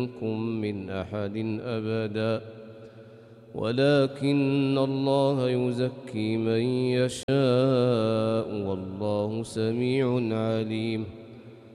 منكم من أحد أبدا ولكن الله يزكي من يشاء والله سميع عليم